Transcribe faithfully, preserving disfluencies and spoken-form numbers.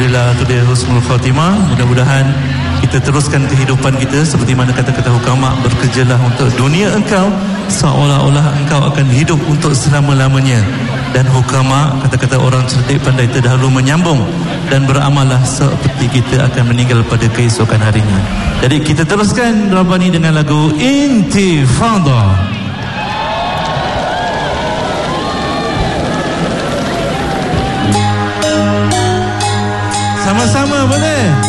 Alhamdulillah, itu dia husnul khatimah. Mudah-mudahan kita teruskan kehidupan kita seperti mana kata-kata hukama, bekerjalah untuk dunia engkau seolah-olah engkau akan hidup untuk selama-lamanya. Dan hukama, kata-kata orang cerdik pandai terdahulu menyambung, dan beramallah seperti kita akan meninggal pada keesokan harinya. Jadi kita teruskan Rabbani dengan lagu Intifada. Sama-sama boleh?